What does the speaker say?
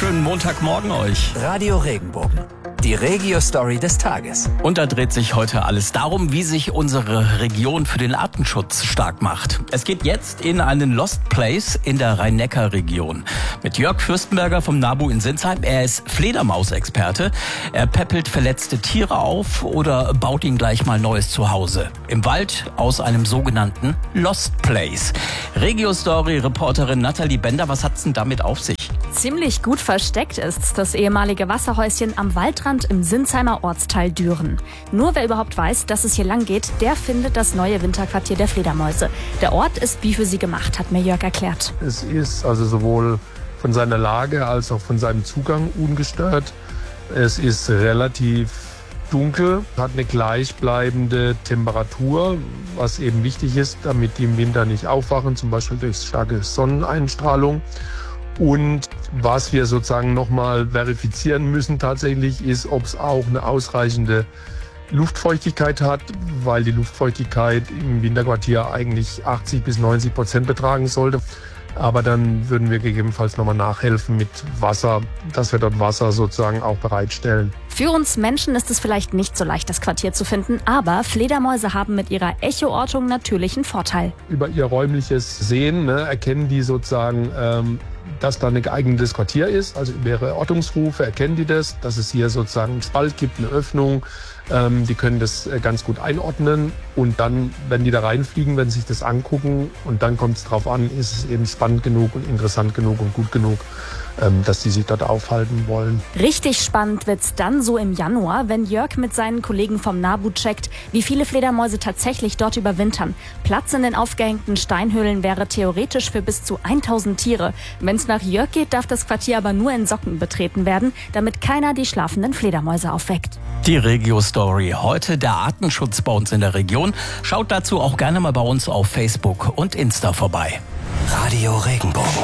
wunderschönen Montagmorgen euch. Radio Regenbogen, die Regio-Story des Tages. Und da dreht sich heute alles darum, wie sich unsere Region für den Artenschutz stark macht. Es geht jetzt in einen Lost Place in der Rhein-Neckar-Region. Mit Jörg Fürstenberger vom NABU in Sinsheim. Er ist Fledermausexperte. Er päppelt verletzte Tiere auf oder baut ihnen gleich mal neues Zuhause. Im Wald aus einem sogenannten Lost Place. Regio-Story-Reporterin Nathalie Bender, was hat's denn damit auf sich? Ziemlich gut versteckt ist das ehemalige Wasserhäuschen am Waldrand im Sinsheimer Ortsteil Düren. Nur wer überhaupt weiß, dass es hier lang geht, der findet das neue Winterquartier der Fledermäuse. Der Ort ist wie für sie gemacht, hat mir Jörg erklärt. Es ist also sowohl von seiner Lage als auch von seinem Zugang ungestört. Es ist relativ dunkel, hat eine gleichbleibende Temperatur, was eben wichtig ist, damit die im Winter nicht aufwachen, zum Beispiel durch starke Sonneneinstrahlung. Und was wir sozusagen nochmal verifizieren müssen tatsächlich ist, ob es auch eine ausreichende Luftfeuchtigkeit hat, weil die Luftfeuchtigkeit im Winterquartier eigentlich 80-90% betragen sollte. Aber dann würden wir gegebenenfalls nochmal nachhelfen mit Wasser, dass wir dort Wasser sozusagen auch bereitstellen. Für uns Menschen ist es vielleicht nicht so leicht, das Quartier zu finden, aber Fledermäuse haben mit ihrer Echoortung natürlich einen Vorteil. Über ihr räumliches Sehen erkennen die sozusagen, dass da ein geeignetes Quartier ist. Also über ihre Ortungsrufe erkennen die das, dass es hier sozusagen einen Spalt gibt, eine Öffnung. Die können das ganz gut einordnen und dann, wenn die da reinfliegen, wenn sie sich das angucken und dann kommt es drauf an, ist es eben spannend genug und interessant genug und gut genug, dass die sich dort aufhalten wollen. Richtig spannend wird's dann so im Januar, wenn Jörg mit seinen Kollegen vom NABU checkt, wie viele Fledermäuse tatsächlich dort überwintern. Platz in den aufgehängten Steinhöhlen wäre theoretisch für bis zu 1000 Tiere. Wenn's nach Jörg geht, darf das Quartier aber nur in Socken betreten werden, damit keiner die schlafenden Fledermäuse aufweckt. Die Regio-Story. Heute der Artenschutz bei uns in der Region. Schaut dazu auch gerne mal bei uns auf Facebook und Insta vorbei. Radio Regenbogen.